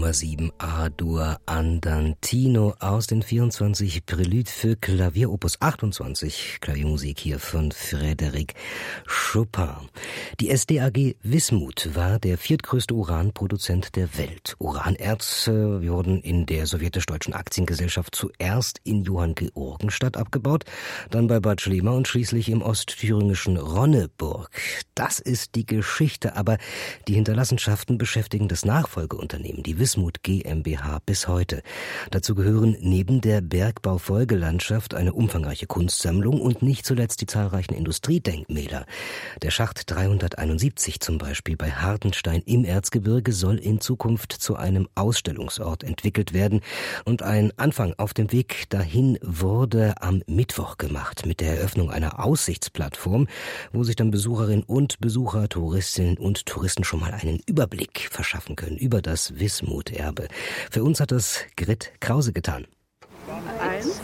Nummer 7 A-Dur Andantino aus den 24 Prelude für Klavier Opus 28, Klaviermusik hier von Frédéric Chopin. Die SDAG Wismut war der viertgrößte Uranproduzent der Welt. Uranerze wurden in der sowjetisch-deutschen Aktiengesellschaft zuerst in Johanngeorgenstadt abgebaut, dann bei Bad Schlema und schließlich im ostthüringischen Ronneburg. Das ist die Geschichte, aber die Hinterlassenschaften beschäftigen das Nachfolgeunternehmen, die Wismut GmbH, bis heute. Dazu gehören neben der Bergbaufolgelandschaft eine umfangreiche Kunstsammlung und nicht zuletzt die zahlreichen Industriedenkmäler. Der Schacht 371 zum Beispiel bei Hartenstein im Erzgebirge soll in Zukunft zu einem Ausstellungsort entwickelt werden. Und ein Anfang auf dem Weg dahin wurde am Mittwoch gemacht mit der Eröffnung einer Aussichtsplattform, wo sich dann Besucherinnen und Besucher, Touristinnen und Touristen schon mal einen Überblick verschaffen können über das Wismut-Erbe. Für uns hat das Grit Krause getan. 1, 2.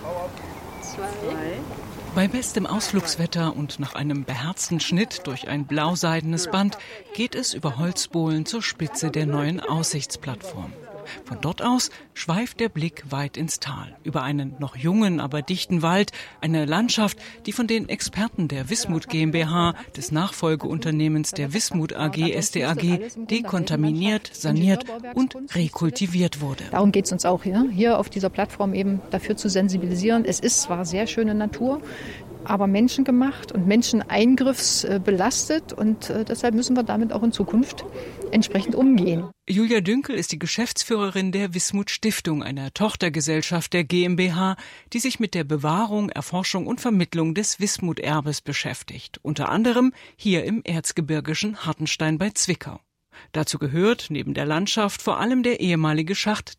Bei bestem Ausflugswetter und nach einem beherzten Schnitt durch ein blauseidenes Band geht es über Holzbohlen zur Spitze der neuen Aussichtsplattform. Von dort aus schweift der Blick weit ins Tal, über einen noch jungen, aber dichten Wald, eine Landschaft, die von den Experten der Wismut GmbH, des Nachfolgeunternehmens der Wismut AG SDAG, dekontaminiert, saniert und rekultiviert wurde. Darum geht es uns auch hier auf dieser Plattform eben dafür zu sensibilisieren. Es ist zwar sehr schöne Natur, aber menschengemacht und menscheneingriffsbelastet und deshalb müssen wir damit auch in Zukunft entsprechend umgehen. Julia Dünkel ist die Geschäftsführerin der Wismut Stiftung, einer Tochtergesellschaft der GmbH, die sich mit der Bewahrung, Erforschung und Vermittlung des Wismut-Erbes beschäftigt. Unter anderem hier im erzgebirgischen Hartenstein bei Zwickau. Dazu gehört neben der Landschaft vor allem der ehemalige Schacht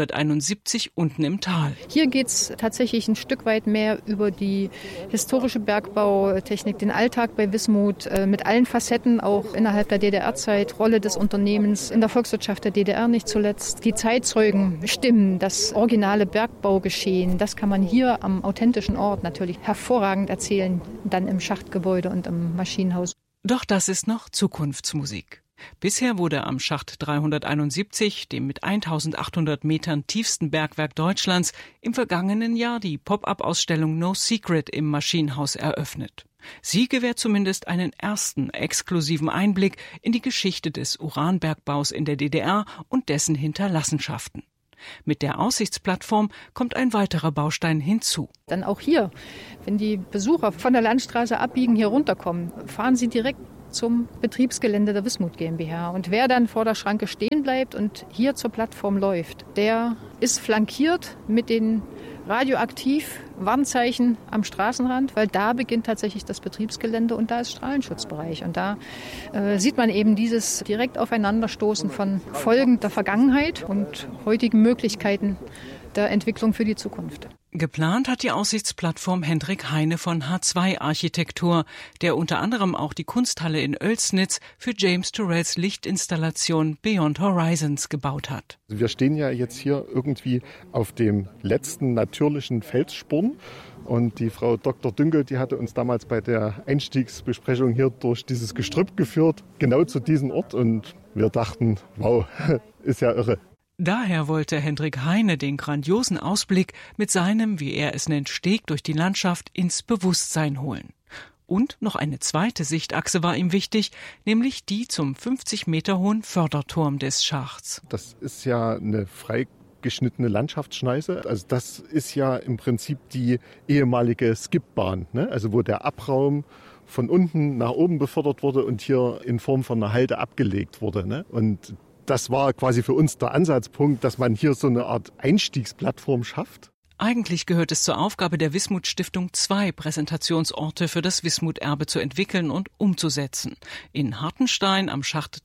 371 unten im Tal. Hier geht es tatsächlich ein Stück weit mehr über die historische Bergbautechnik, den Alltag bei Wismut mit allen Facetten, auch innerhalb der DDR-Zeit, Rolle des Unternehmens in der Volkswirtschaft der DDR nicht zuletzt. Die Zeitzeugen-Stimmen, das originale Bergbaugeschehen, das kann man hier am authentischen Ort natürlich hervorragend erzählen, dann im Schachtgebäude und im Maschinenhaus. Doch das ist noch Zukunftsmusik. Bisher wurde am Schacht 371, dem mit 1800 Metern tiefsten Bergwerk Deutschlands, im vergangenen Jahr die Pop-up-Ausstellung No Secret im Maschinenhaus eröffnet. Sie gewährt zumindest einen ersten exklusiven Einblick in die Geschichte des Uranbergbaus in der DDR und dessen Hinterlassenschaften. Mit der Aussichtsplattform kommt ein weiterer Baustein hinzu. Dann auch hier, wenn die Besucher von der Landstraße abbiegen, hier runterkommen, fahren sie direkt zum Betriebsgelände der Wismut GmbH. Und wer dann vor der Schranke stehen bleibt und hier zur Plattform läuft, der ist flankiert mit den Radioaktiv-Warnzeichen am Straßenrand, weil da beginnt tatsächlich das Betriebsgelände und da ist Strahlenschutzbereich. Und da sieht man eben dieses direkt Aufeinanderstoßen von Folgen der Vergangenheit und heutigen Möglichkeiten der Entwicklung für die Zukunft. Geplant hat die Aussichtsplattform Hendrik Heine von H2 Architektur, der unter anderem auch die Kunsthalle in Oelsnitz für James Turrells Lichtinstallation Beyond Horizons gebaut hat. Wir stehen ja jetzt hier irgendwie auf dem letzten natürlichen Felssporn. Und die Frau Dr. Dünkel, die hatte uns damals bei der Einstiegsbesprechung hier durch dieses Gestrüpp geführt, genau zu diesem Ort. Und wir dachten, wow, ist ja irre. Daher wollte Hendrik Heine den grandiosen Ausblick mit seinem, wie er es nennt, Steg durch die Landschaft ins Bewusstsein holen. Und noch eine zweite Sichtachse war ihm wichtig, nämlich die zum 50 Meter hohen Förderturm des Schachts. Das ist ja eine freigeschnittene Landschaftsschneise. Also das ist ja im Prinzip die ehemalige Skipbahn, ne? Also wo der Abraum von unten nach oben befördert wurde und hier in Form von einer Halde abgelegt wurde, ne? Und das war quasi für uns der Ansatzpunkt, dass man hier so eine Art Einstiegsplattform schafft. Eigentlich gehört es zur Aufgabe der Wismut Stiftung, 2 Präsentationsorte für das Wismut-Erbe zu entwickeln und umzusetzen. In Hartenstein am Schacht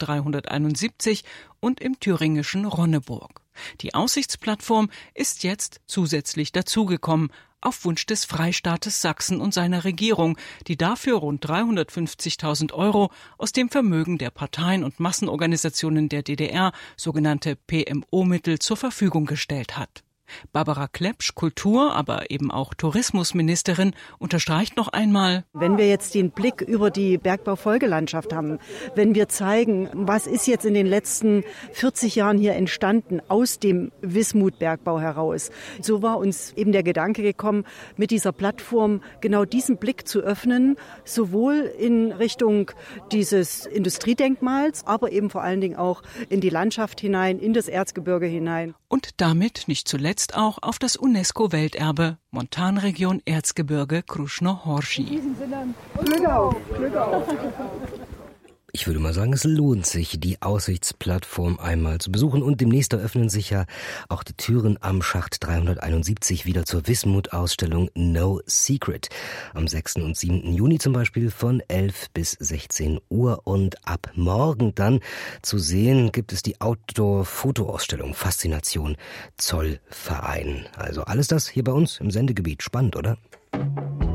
371 und im thüringischen Ronneburg. Die Aussichtsplattform ist jetzt zusätzlich dazugekommen, auf Wunsch des Freistaates Sachsen und seiner Regierung, die dafür rund 350.000 € aus dem Vermögen der Parteien und Massenorganisationen der DDR, sogenannte PMO-Mittel, zur Verfügung gestellt hat. Barbara Klepsch, Kultur-, aber eben auch Tourismusministerin, unterstreicht noch einmal: Wenn wir jetzt den Blick über die Bergbaufolgelandschaft haben, wenn wir zeigen, was ist jetzt in den letzten 40 Jahren hier entstanden aus dem Wismut-Bergbau heraus, so war uns eben der Gedanke gekommen, mit dieser Plattform genau diesen Blick zu öffnen, sowohl in Richtung dieses Industriedenkmals, aber eben vor allen Dingen auch in die Landschaft hinein, in das Erzgebirge hinein. Und damit nicht zuletzt auch auf das UNESCO-Welterbe Montanregion Erzgebirge Krušnohoří. Glück auf, Glück auf. Ich würde mal sagen, es lohnt sich, die Aussichtsplattform einmal zu besuchen. Und demnächst eröffnen sich ja auch die Türen am Schacht 371 wieder zur Wismut-Ausstellung No Secret. Am 6. und 7. Juni zum Beispiel von 11 bis 16 Uhr. Und ab morgen dann zu sehen gibt es die Outdoor-Fotoausstellung Faszination Zollverein. Also alles das hier bei uns im Sendegebiet. Spannend, oder?